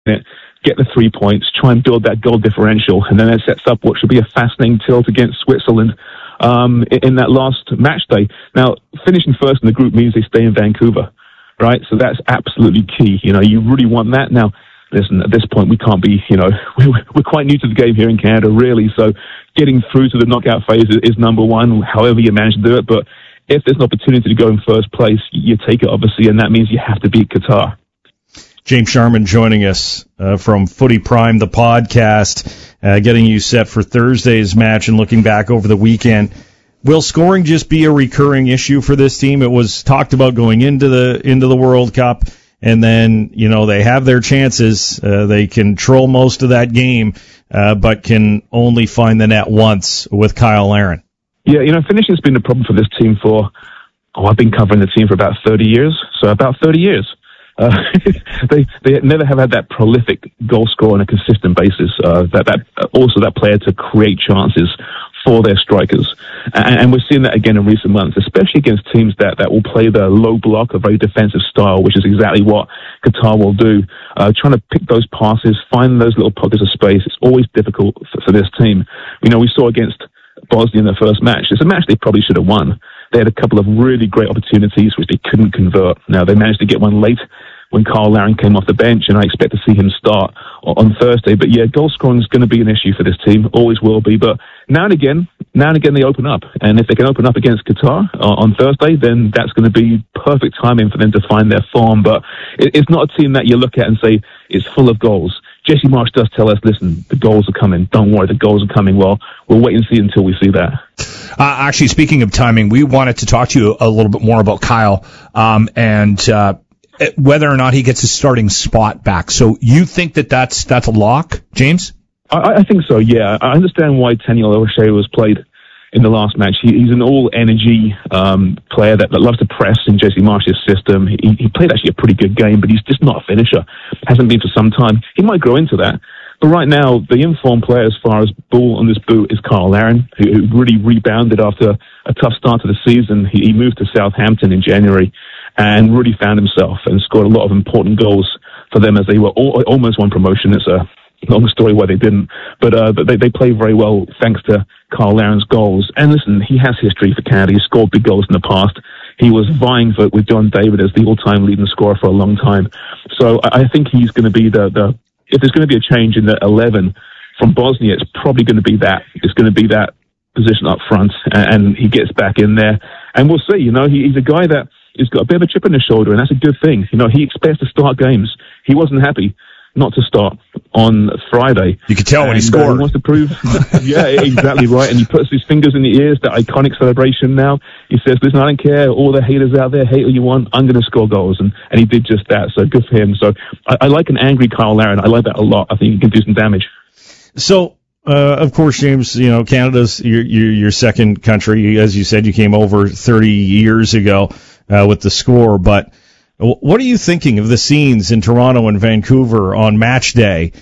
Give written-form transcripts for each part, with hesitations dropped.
it, get the 3 points, try and build that goal differential, and then it sets up what should be a fascinating tilt against Switzerland in that last match day. Now, finishing first in the group means they stay in Vancouver, right? So that's absolutely key. You know, you really want that. Now, listen, at this point, we can't be, you know, we're quite new to the game here in Canada, really. So getting through to the knockout phase is number one, however you manage to do it. But if there's an opportunity to go in first place, you take it, obviously, and that means you have to beat Qatar. James Sharman joining us from Footy Prime, the podcast, getting you set for Thursday's match and looking back over the weekend. Will scoring just be a recurring issue for this team? It was talked about going into the World Cup, and then, you know, they have their chances. They control most of that game, but can only find the net once with Kyle Larin. Yeah, you know, finishing's been a problem for this team I've been covering the team for about 30 years, so about 30 years. They never have had that prolific goal scorer on a consistent basis. That player to create chances for their strikers, and we're seeing that again in recent months, especially against teams that will play the low block, a very defensive style, which is exactly what Qatar will do. Trying to pick those passes, find those little pockets of space. It's always difficult for this team. You know, we saw against Bosnia in the first match. It's a match they probably should have won. They had a couple of really great opportunities which they couldn't convert. Now, they managed to get one late when Kyle Larin came off the bench, and I expect to see him start on Thursday. But yeah, goal scoring is going to be an issue for this team, always will be. But now and again they open up. And if they can open up against Qatar on Thursday, then that's going to be perfect timing for them to find their form. But it's not a team that you look at and say it's full of goals. Jesse Marsch does tell us, listen, the goals are coming. Don't worry, the goals are coming. Well, we'll wait and see until we see that. Actually, speaking of timing, we wanted to talk to you a little bit more about Kyle and whether or not he gets his starting spot back. So you think that's a lock, James? I think so, yeah. I understand why Daniel O'Shea was played in the last match. He's an all-energy player that loves to press in Jesse Marsch's system. He played actually a pretty good game, but he's just not a finisher. Hasn't been for some time. He might grow into that. But right now, the informed player as far as ball on this boot is Kyle Larin, who really rebounded after a tough start to the season. He moved to Southampton in January and really found himself and scored a lot of important goals for them as they were almost won promotion. It's a long story why they didn't, but they play very well thanks to Kyle Larin's goals. And listen, he has history for Canada. He scored big goals in the past. He was vying with John David as the all-time leading scorer for a long time. So I think he's going to be if there's going to be a change in the 11 from Bosnia, it's probably going to be that. It's going to be that position up front, and he gets back in there. And we'll see, you know, he's a guy that has got a bit of a chip on his shoulder, and that's a good thing. You know, he expects to start games. He wasn't happy not to start on Friday. You could tell when he scored. He wants to prove, yeah, exactly right. And he puts his fingers in the ears, that iconic celebration now. He says, listen, I don't care, all the haters out there, hate all you want, I'm going to score goals. And he did just that, so good for him. So I like an angry Kyle Larin. I like that a lot. I think he can do some damage. So, of course, James, you know, Canada's your second country. As you said, you came over 30 years ago with the Score, but what are you thinking of the scenes in Toronto and Vancouver on match day?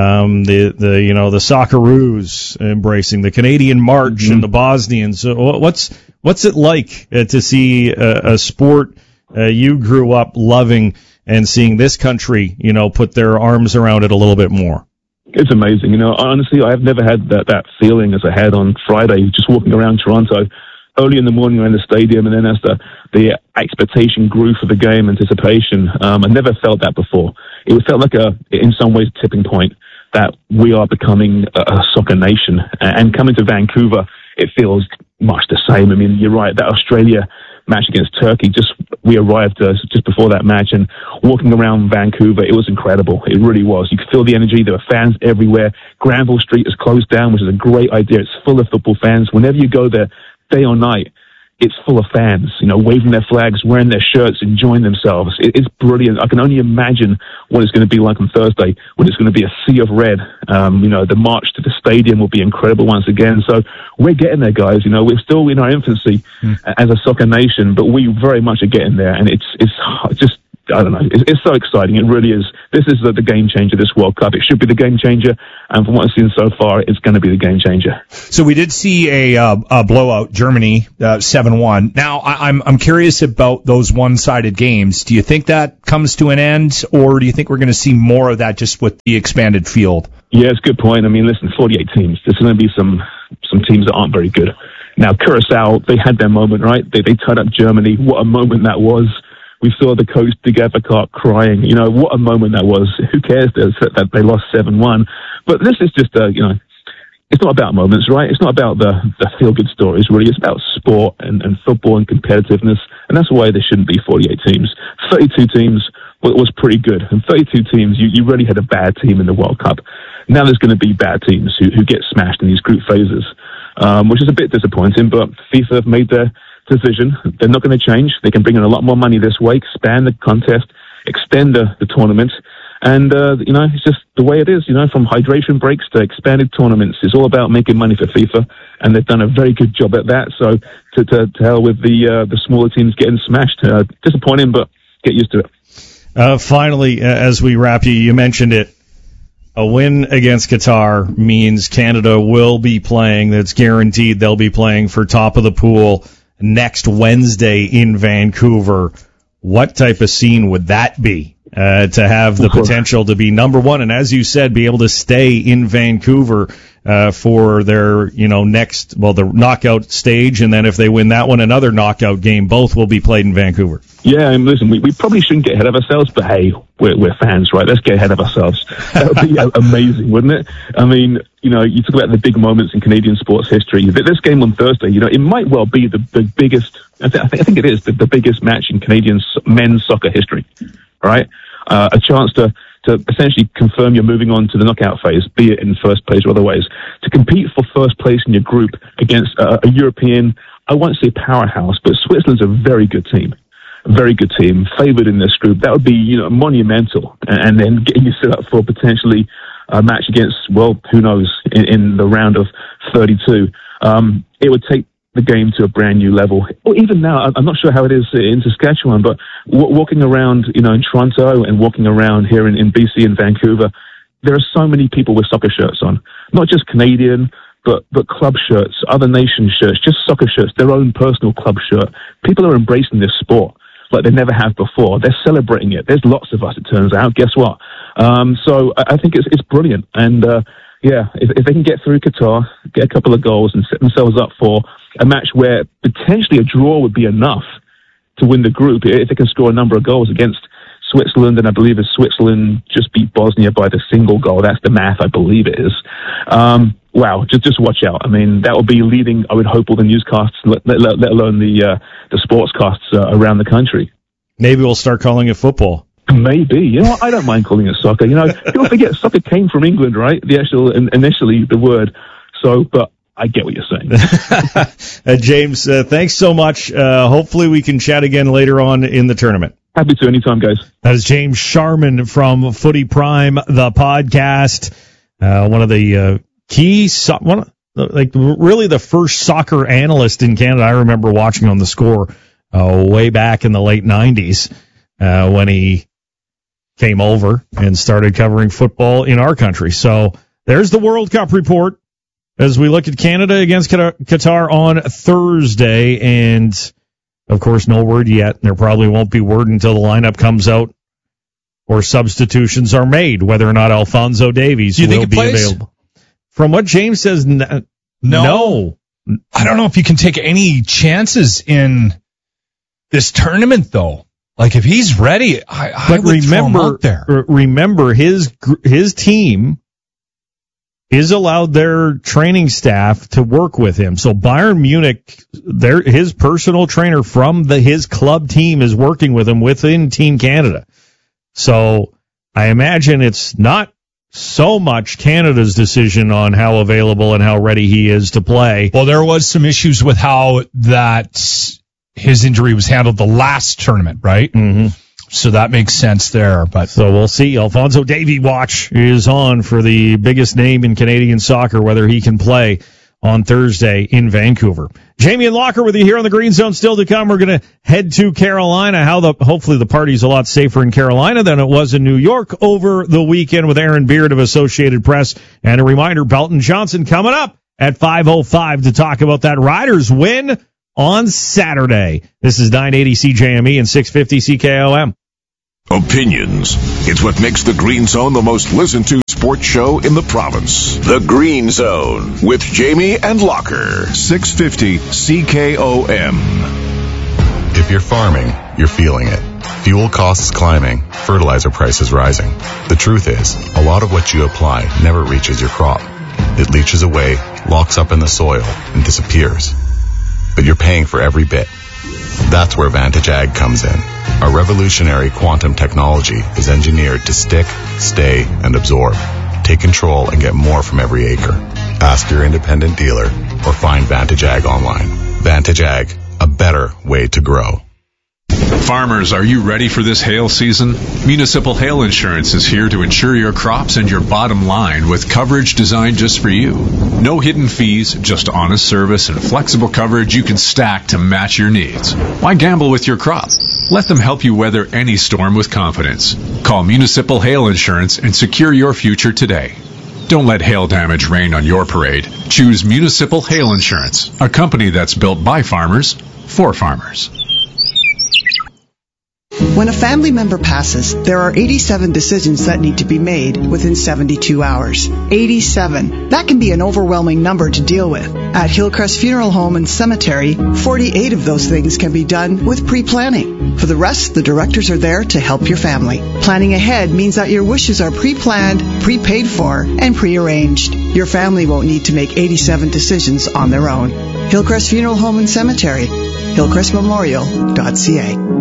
The Socceroos embracing the Canadian March and the Bosnians. What's it like to see a sport you grew up loving and seeing this country, you know, put their arms around it a little bit more? It's amazing. You know, honestly, I've never had that feeling as I had on Friday, just walking around Toronto early in the morning around the stadium, and then as the expectation grew for the game, anticipation, I never felt that before. It felt like in some ways, a tipping point that we are becoming a soccer nation. And coming to Vancouver, it feels much the same. I mean, you're right, that Australia match against Turkey, we arrived just before that match, and walking around Vancouver, it was incredible. It really was. You could feel the energy. There were fans everywhere. Granville Street is closed down, which is a great idea. It's full of football fans. Whenever you go there, day or night, it's full of fans, you know, waving their flags, wearing their shirts, enjoying themselves. It's brilliant. I can only imagine what it's going to be like on Thursday when it's going to be a sea of red. The march to the stadium will be incredible once again. So we're getting there, guys. You know, we're still in our infancy as a soccer nation, but we very much are getting there. And it's just I don't know. It's so exciting. It really is. This is the game changer, this World Cup. It should be the game changer. And from what I've seen so far, it's going to be the game changer. So we did see a blowout, Germany 7-1. Now, I'm curious about those one-sided games. Do you think that comes to an end, or do you think we're going to see more of that just with the expanded field? Yeah, it's a good point. I mean, listen, 48 teams. There's going to be some teams that aren't very good. Now, Curacao, they had their moment, right? They tied up Germany. What a moment that was. We saw the coach, Dig Everkart, crying. You know, what a moment that was. Who cares that they lost 7-1? But this is just, it's not about moments, right? It's not about the feel-good stories, really. It's about sport and football and competitiveness. And that's why there shouldn't be 48 teams. 32 teams was pretty good. And 32 teams, you really had a bad team in the World Cup. Now there's going to be bad teams who get smashed in these group phases, which is a bit disappointing, but FIFA have made their decision. They're not going to change. They can bring in a lot more money this way, expand the contest, extend the tournament, and, it's just the way it is, from hydration breaks to expanded tournaments. It's all about making money for FIFA, and they've done a very good job at that. So to hell with the smaller teams getting smashed. Disappointing, but get used to it. Finally, as we wrap, you mentioned it. A win against Qatar means Canada will be playing. That's guaranteed. They'll be playing for top of the pool next Wednesday in Vancouver. What type of scene would that be to have the potential to be number one? And as you said, be able to stay in Vancouver for their, the knockout stage. And then if they win that one, another knockout game. Both will be played in Vancouver. Yeah, and listen, we probably shouldn't get ahead of ourselves, but hey, we're fans, right? Let's get ahead of ourselves. That would be amazing, wouldn't it? I mean, you talk about the big moments in Canadian sports history. This game on Thursday, it might well be the biggest, I think it is the biggest match in Canadian men's soccer history, right? A chance to essentially confirm you're moving on to the knockout phase, be it in first place or other ways. To compete for first place in your group against a European, I won't say powerhouse, but Switzerland's a very good team. A very good team, favored in this group. That would be, monumental. And then getting you set up for potentially a match against, well, who knows, in the round of 32. It would take the game to a brand new level. Or even now, I'm not sure how it is in Saskatchewan, but walking around, in Toronto and walking around here in BC and Vancouver, there are so many people with soccer shirts on. Not just Canadian, but club shirts, other nation shirts, just soccer shirts, their own personal club shirt. People are embracing this sport like they never have before. They're celebrating it. There's lots of us, it turns out. Guess what? So I think it's brilliant. And, if they can get through Qatar, get a couple of goals and set themselves up for a match where potentially a draw would be enough to win the group, if they can score a number of goals against Switzerland, and I believe Switzerland just beat Bosnia by the single goal. That's the math, I believe it is. Wow, just watch out. I mean, that will be leading, I would hope, all the newscasts, let alone the sportscasts around the country. Maybe we'll start calling it football. Maybe. I don't mind calling it soccer. Don't forget, soccer came from England, right? The actual, initially, the word. So, but I get what you're saying. James, thanks so much. Hopefully we can chat again later on in the tournament. Happy to, anytime, guys. That is James Sharman from Footy Prime, the podcast. One of the really the first soccer analyst in Canada I remember watching on The Score way back in the late 90s when he came over and started covering football in our country. So there's the World Cup report as we look at Canada against Qatar on Thursday. And, of course, no word yet. There probably won't be word until the lineup comes out or substitutions are made, whether or not Alphonso Davies will be available. From what James says, no. I don't know if you can take any chances in this tournament, though. Like, if he's ready, I would throw him out there. Remember, his team is allowed their training staff to work with him. So Bayern Munich, his personal trainer from his club team is working with him within Team Canada. So I imagine it's not so much Canada's decision on how available and how ready he is to play. Well, there was some issues with how his injury was handled the last tournament, right? Mm-hmm. So that makes sense there. But so we'll see. Alphonso Davies watch is on for the biggest name in Canadian soccer, whether he can play on Thursday in Vancouver. Jamie and Locker with you here on the Green Zone. Still to come, we're going to head to Carolina. Hopefully the party's a lot safer in Carolina than it was in New York over the weekend with Aaron Beard of Associated Press. And a reminder, Belton Johnson coming up at 5:05 to talk about that Riders win on Saturday. This is 980 CJME and 650 CKOM. Opinions. It's what makes the Green Zone the most listened to sports show in the province. The Green Zone with Jamie and Locker. 650 CKOM. If you're farming, you're feeling it. Fuel costs climbing, fertilizer prices rising. The truth is, a lot of what you apply never reaches your crop. It leaches away, locks up in the soil, and disappears. But you're paying for every bit. That's where Vantage Ag comes in. Our revolutionary quantum technology is engineered to stick, stay, and absorb. Take control and get more from every acre. Ask your independent dealer or find Vantage Ag online. Vantage Ag, a better way to grow. Farmers, are you ready for this hail season? Municipal Hail Insurance is here to insure your crops and your bottom line with coverage designed just for you. No hidden fees, just honest service and flexible coverage you can stack to match your needs. Why gamble with your crop? Let them help you weather any storm with confidence. Call Municipal Hail Insurance and secure your future today. Don't let hail damage rain on your parade. Choose Municipal Hail Insurance, a company that's built by farmers for farmers. When a family member passes, there are 87 decisions that need to be made within 72 hours. 87. That can be an overwhelming number to deal with. At Hillcrest Funeral Home and Cemetery, 48 of those things can be done with pre-planning. For the rest, the directors are there to help your family. Planning ahead means that your wishes are pre-planned, prepaid for, and pre-arranged. Your family won't need to make 87 decisions on their own. Hillcrest Funeral Home and Cemetery, hillcrestmemorial.ca.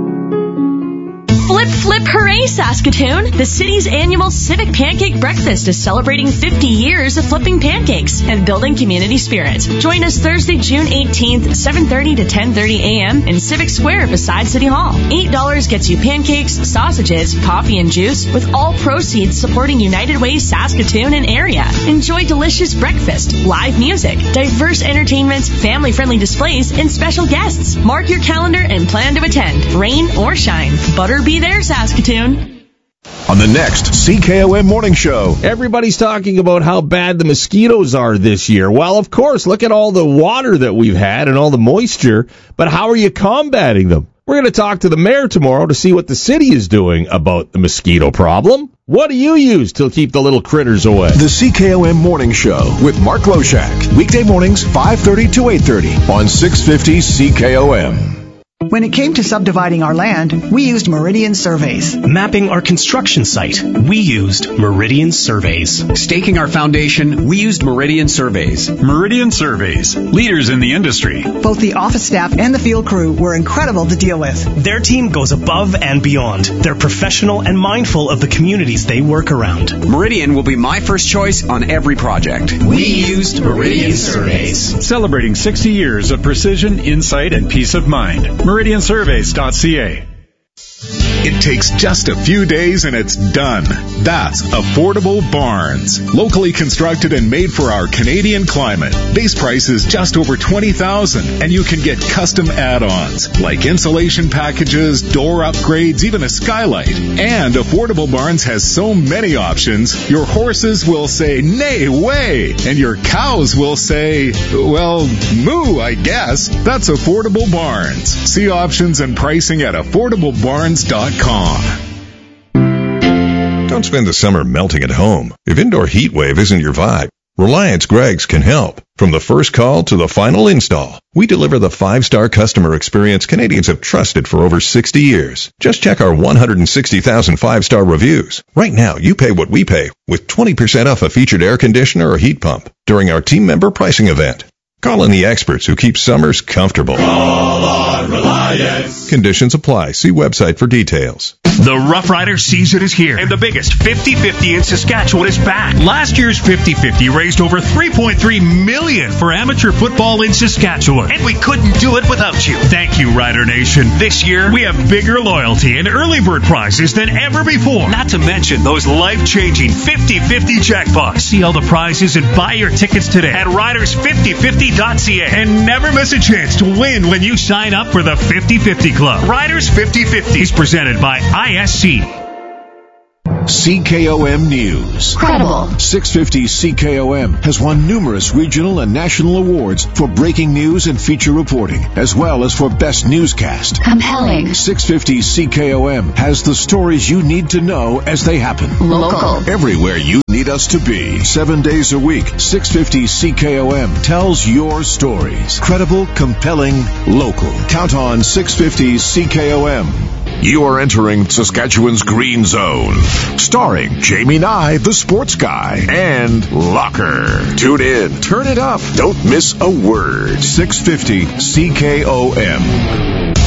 Flip, flip, hooray, Saskatoon! The city's annual Civic Pancake Breakfast is celebrating 50 years of flipping pancakes and building community spirit. Join us Thursday, June 18th, 7:30 to 10:30 a.m. in Civic Square beside City Hall. $8 gets you pancakes, sausages, coffee, and juice, with all proceeds supporting United Way Saskatoon and area. Enjoy delicious breakfast, live music, diverse entertainment, family-friendly displays, and special guests. Mark your calendar and plan to attend, rain or shine. Butter be there, Saskatoon. On the next CKOM Morning Show. Everybody's talking about how bad the mosquitoes are this year. Well, of course, look at all the water that we've had and all the moisture, but how are you combating them? We're going to talk to the mayor tomorrow to see what the city is doing about the mosquito problem. What do you use to keep the little critters away? The CKOM Morning Show with Mark Loshak. Weekday mornings, 5:30 to 8:30 on 650 CKOM. When it came to subdividing our land, we used Meridian Surveys. Mapping our construction site, we used Meridian Surveys. Staking our foundation, we used Meridian Surveys. Meridian Surveys, leaders in the industry. Both the office staff and the field crew were incredible to deal with. Their team goes above and beyond. They're professional and mindful of the communities they work around. Meridian will be my first choice on every project. We used Meridian Surveys. Celebrating 60 years of precision, insight, and peace of mind. MeridianSurveys.ca. It takes just a few days and it's done. That's Affordable Barns. Locally constructed and made for our Canadian climate. Base price is just over $20,000 and you can get custom add-ons like insulation packages, door upgrades, even a skylight. And Affordable Barns has so many options, your horses will say, nay, way, and your cows will say, well, moo, I guess. That's Affordable Barns. See options and pricing at affordablebarns.com. Don't spend the summer melting at home. If indoor heat wave isn't your vibe, Reliance Greggs can help. From the first call to the final install, we deliver the 5-star customer experience Canadians have trusted for over 60 years. Just check our 160,000 5-star reviews. Right now, you pay what we pay with 20% off a featured air conditioner or heat pump during our team member pricing event. Call in the experts who keep summers comfortable. Call on Reliance. Conditions apply. See website for details. The Rough Rider season is here, and the biggest 50-50 in Saskatchewan is back. Last year's 50-50 raised over $3.3 million for amateur football in Saskatchewan, and we couldn't do it without you. Thank you, Rider Nation. This year, we have bigger loyalty and early bird prizes than ever before. Not to mention those life-changing 50-50 jackpots. See all the prizes and buy your tickets today at riders5050.ca, and never miss a chance to win when you sign up for the 50-50 Club. Riders 50-50 is presented by ISC. CKOM News. Credible. 650 CKOM has won numerous regional and national awards for breaking news and feature reporting, as well as for best newscast. Compelling. 650 CKOM has the stories you need to know as they happen. Local. Everywhere you need us to be. 7 days a week, 650 CKOM tells your stories. Credible, compelling, local. Count on 650 CKOM. You are entering Saskatchewan's Green Zone, starring Jamie Nye, the sports guy, and Locker. Tune in, turn it up, don't miss a word. 650 CKOM.